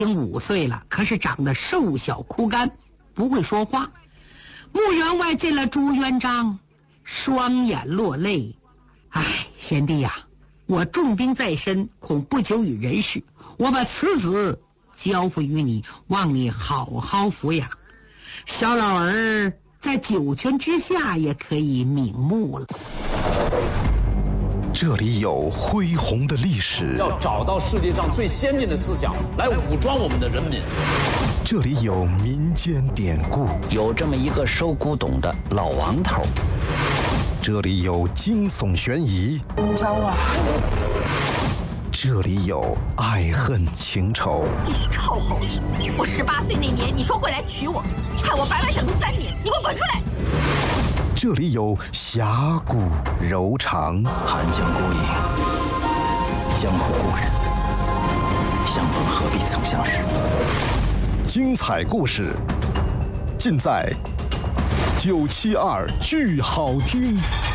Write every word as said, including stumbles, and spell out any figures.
经五岁了，可是长得瘦小枯干，不会说话。穆员外见了朱元璋，双眼落泪。唉，贤弟呀、啊，我重病在身，恐不久于人世，我把此子交付于你，望你好好抚养。小老儿在九泉之下也可以瞑目了。 这里有恢宏的历史， 要找到世界上最先进的思想来武装我们的人民。 这里有民间典故， 有这么一个收古董的老王头。 这里有惊悚悬疑， 你找我？ 这里有爱恨情仇。 你臭猴子！我十八岁那年你说会来娶我，害我白白等了三年，你给我滚出来！ 这里有侠骨柔肠， 寒江孤影，江湖故人，相逢何必曾相识。 精彩故事尽在九七二剧好听。